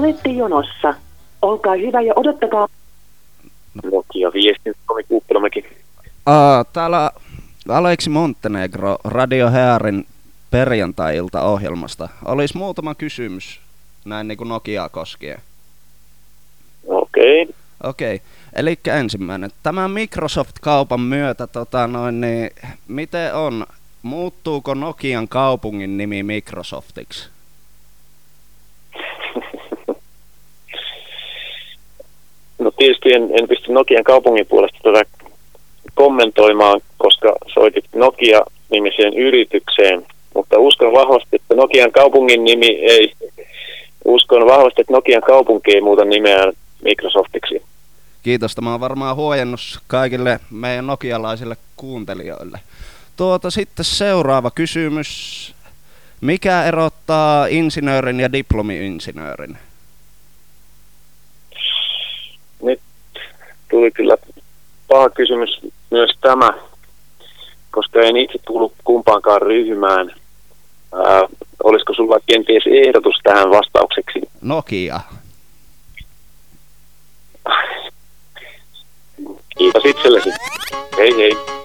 Olette jonossa. Olkaa hyvä ja odottakaa. Nokia viestin, Tomi Kuuppilamäki. Täällä Aleksi Montenegro Radio Hearin perjantai-ilta-ohjelmasta. Olisi muutama kysymys näin niin kuin Nokiaa koskien. Okei. Elikkä ensimmäinen. Tämän Microsoft-kaupan myötä, niin, miten on? Muuttuuko Nokian kaupungin nimi Microsoftiksi? No tietysti en pysty Nokian kaupungin puolesta tätä kommentoimaan, koska soitit Nokia-nimiseen yritykseen, mutta uskon vahvasti, että Nokian kaupungin nimi ei, uskon vahvasti, että Nokian kaupunki ei muuta nimeään Microsoftiksi. Kiitos, tämä on varmaan huojennus kaikille meidän nokialaisille kuuntelijoille. Sitten seuraava kysymys. Mikä erottaa insinöörin ja diplomi-insinöörin? Nyt tuli kyllä paha kysymys myös tämä, koska en itse tullut kumpaankaan ryhmään. Olisiko sulla kenties ehdotus tähän vastaukseksi? Nokia. Kiitos itsellesi. Hei hei.